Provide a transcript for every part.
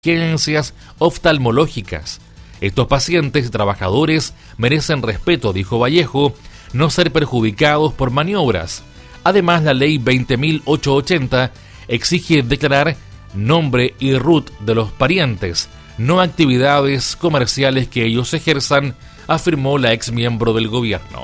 urgencias oftalmológicas. Estos pacientes y trabajadores merecen respeto, dijo Vallejo, no ser perjudicados por maniobras. Además, la ley 20.880 exige declarar nombre y RUT de los parientes, no actividades comerciales que ellos ejerzan, afirmó la exmiembro del gobierno.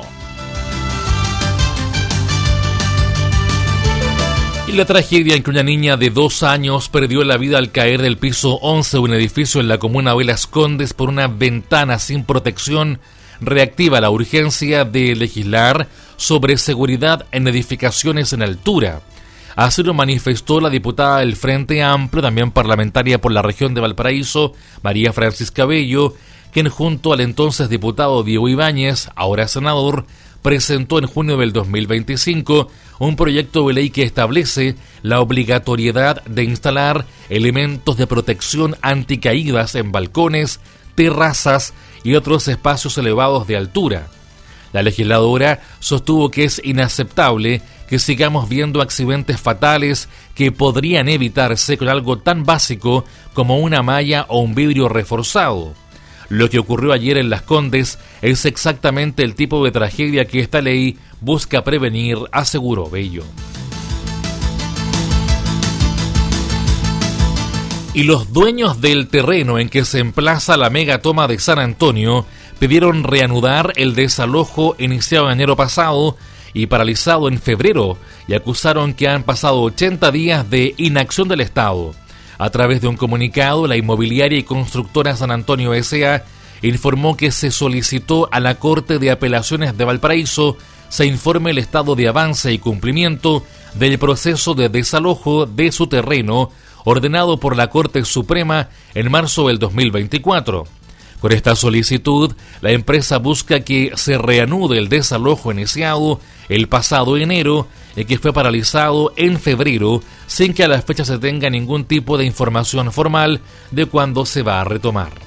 Y la tragedia en que una niña de 2 años perdió la vida al caer del piso 11 de un edificio en la comuna de Las Condes por una ventana sin protección reactiva la urgencia de legislar sobre seguridad en edificaciones en altura. Así lo manifestó la diputada del Frente Amplio, también parlamentaria por la región de Valparaíso, María Francisca Bello, quien junto al entonces diputado Diego Ibáñez, ahora senador, presentó en junio del 2025 un proyecto de ley que establece la obligatoriedad de instalar elementos de protección anticaídas en balcones, terrazas y otros espacios elevados de altura. La legisladora sostuvo que es inaceptable que sigamos viendo accidentes fatales que podrían evitarse con algo tan básico como una malla o un vidrio reforzado. Lo que ocurrió ayer en Las Condes es exactamente el tipo de tragedia que esta ley busca prevenir, aseguró Bello. Y los dueños del terreno en que se emplaza la megatoma de San Antonio pidieron reanudar el desalojo iniciado en enero pasado y paralizado en febrero, y acusaron que han pasado 80 días de inacción del Estado. A través de un comunicado, la inmobiliaria y constructora San Antonio S.A. informó que se solicitó a la Corte de Apelaciones de Valparaíso se informe el estado de avance y cumplimiento del proceso de desalojo de su terreno ordenado por la Corte Suprema en marzo del 2024. Con esta solicitud, la empresa busca que se reanude el desalojo iniciado el pasado enero y que fue paralizado en febrero sin que a la fecha se tenga ningún tipo de información formal de cuándo se va a retomar.